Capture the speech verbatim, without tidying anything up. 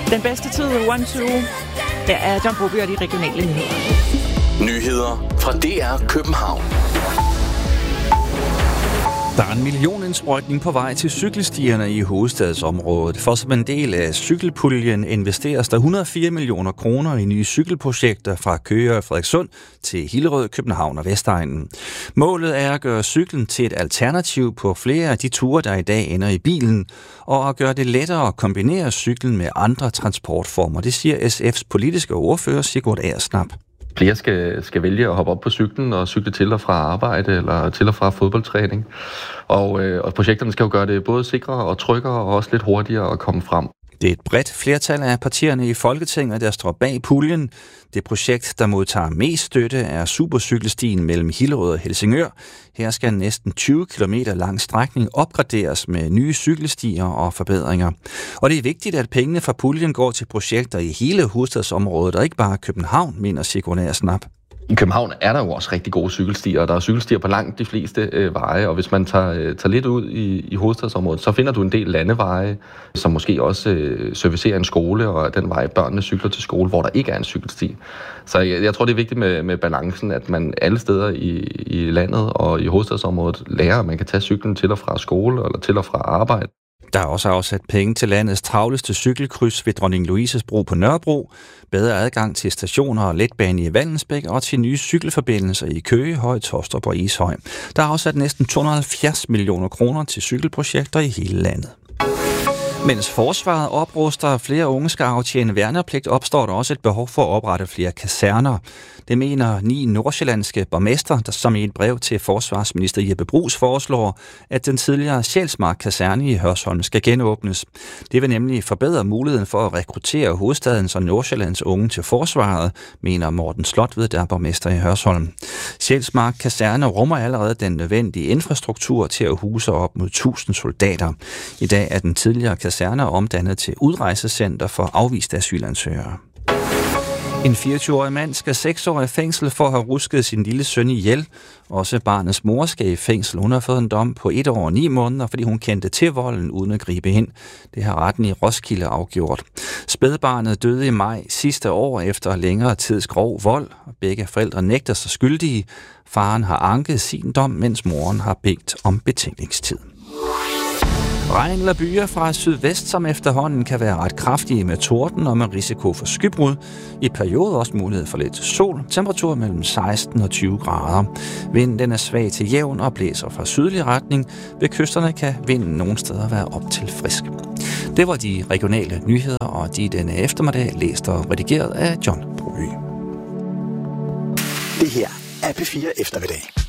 Den bedste tid, one two. Der er John Broby og de regionale nyheder. Nyheder fra D R København. Der er en millionindsprøjtning på vej til cykelstierne i hovedstadsområdet. For som en del af cykelpuljen investeres der et hundrede og fire millioner kroner i nye cykelprojekter fra Køge og Frederikssund til Hillerød, København og Vestegnen. Målet er at gøre cyklen til et alternativ på flere af de ture, der i dag ender i bilen, og at gøre det lettere at kombinere cyklen med andre transportformer. Det siger S F's politiske ordfører Sigurd Agersnap. Flere skal, skal vælge at hoppe op på cyklen og cykle til og fra arbejde eller til og fra fodboldtræning. Og, øh, og projekterne skal jo gøre det både sikrere og tryggere og også lidt hurtigere at komme frem. Det er et bredt flertal af partierne i Folketinget, der står bag puljen. Det projekt, der modtager mest støtte, er supercykelstien mellem Hillerød og Helsingør. Her skal en næsten tyve kilometer lang strækning opgraderes med nye cykelstier og forbedringer. Og det er vigtigt, at pengene fra puljen går til projekter i hele hovedstadsområdet, og ikke bare København, mener Sigurd Agersnap. I København er der jo også rigtig gode cykelstier, og der er cykelstier på langt de fleste øh, veje, og hvis man tager, øh, tager lidt ud i, i hovedstadsområdet, så finder du en del landeveje, som måske også øh, servicerer en skole, og den vej børnene cykler til skole, hvor der ikke er en cykelsti. Så jeg, jeg tror, det er vigtigt med, med balancen, at man alle steder i, i landet og i hovedstadsområdet lærer, at man kan tage cyklen til og fra skole eller til og fra arbejde. Der er også afsat penge til landets travleste cykelkryds ved Dronning Louises Bro på Nørrebro, bedre adgang til stationer og letbane i Vallensbæk og til nye cykelforbindelser i Køge, Høje, Taastrup og Ishøj. Der er afsat næsten to hundrede og halvfjerds millioner kroner til cykelprojekter i hele landet. Mens forsvaret opruster, flere unge skal aftjene værnepligt, opstår der også et behov for at oprette flere kaserner. Det mener ni nordsjællandske borgmester, der som i et brev til forsvarsminister Jeppe Bruus foreslår, at den tidligere Sjælsmark kaserne i Hørsholm skal genåbnes. Det vil nemlig forbedre muligheden for at rekruttere hovedstadens og Nordsjællands unge til forsvaret, mener Morten Slotved, der er borgmester i Hørsholm. Sjælsmark kaserne rummer allerede den nødvendige infrastruktur til at huse op mod tusind soldater. I dag er den tidligere kaserne omdannet til udrejsecenter for afviste asylansøgere. En fireogtyve-årig mand skal seks år i fængsel for at have rusket sin lille søn ihjel. Også barnets mor skal i fængsel. Hun har fået en dom på et år og ni måneder, fordi hun kendte til volden uden at gribe ind. Det har retten i Roskilde afgjort. Spædbarnet døde i maj sidste år efter længere tids grov vold. Begge forældre nægter sig skyldige. Faren har anket sin dom, mens moren har bedt om betænkningstid. Regn eller byer fra sydvest, som efterhånden kan være ret kraftige med torden og med risiko for skybrud. I perioder også mulighed for lidt sol. Temperatur mellem seksten og tyve grader. Vinden den er svag til jævn og blæser fra sydlig retning. Ved kysterne kan vinden nogle steder være op til frisk. Det var de regionale nyheder, og de denne eftermiddag læst og redigeret af John Broby. Det her er P fire Eftermiddag.